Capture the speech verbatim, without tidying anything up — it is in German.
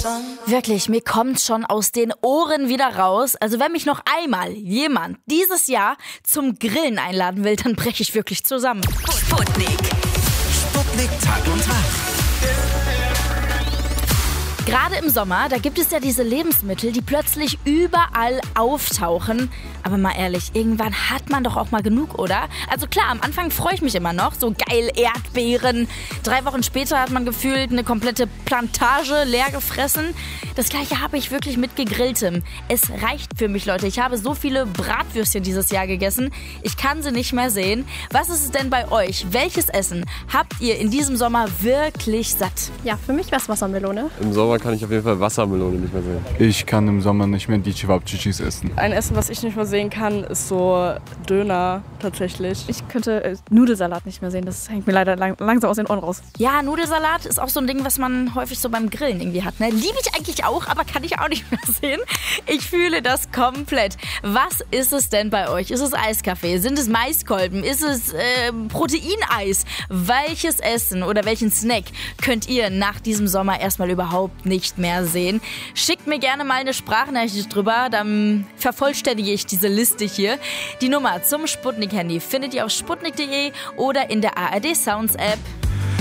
Wirklich, mir kommt schon aus den Ohren wieder raus. Also wenn mich noch einmal jemand dieses Jahr zum Grillen einladen will, dann breche ich wirklich zusammen. Sputnik. Sputnik Tag und Nacht. Gerade im Sommer, da gibt es ja diese Lebensmittel, die plötzlich überall auftauchen. Aber mal ehrlich, irgendwann hat man doch auch mal genug, oder? Also klar, am Anfang freue ich mich immer noch. So geil, Erdbeeren. Drei Wochen später hat man gefühlt eine komplette Plantage leer gefressen. Das gleiche habe ich wirklich mit Gegrilltem. Es reicht für mich, Leute. Ich habe so viele Bratwürstchen dieses Jahr gegessen. Ich kann sie nicht mehr sehen. Was ist es denn bei euch? Welches Essen habt ihr in diesem Sommer wirklich satt? Ja, für mich wäre es Wassermelone. Im Sommer kann ich auf jeden Fall Wassermelone nicht mehr sehen. Ich kann im Sommer nicht mehr die Cevapcicis essen. Ein Essen, was ich nicht mehr sehen kann, ist so Döner tatsächlich. Ich könnte äh, Nudelsalat nicht mehr sehen. Das hängt mir leider lang, langsam aus den Ohren raus. Ja, Nudelsalat ist auch so ein Ding, was man häufig so beim Grillen irgendwie hat. Ne? Liebe ich eigentlich auch, aber kann ich auch nicht mehr sehen. Ich fühle das komplett. Was ist es denn bei euch? Ist es Eiskaffee? Sind es Maiskolben? Ist es äh, Proteineis? Welches Essen oder welchen Snack könnt ihr nach diesem Sommer erstmal überhaupt nicht mehr sehen? Schickt mir gerne mal eine Sprachnachricht drüber, dann vervollständige ich diese Liste hier. Die Nummer zum Sputnik-Handy findet ihr auf sputnik punkt de oder in der A R D Sounds App.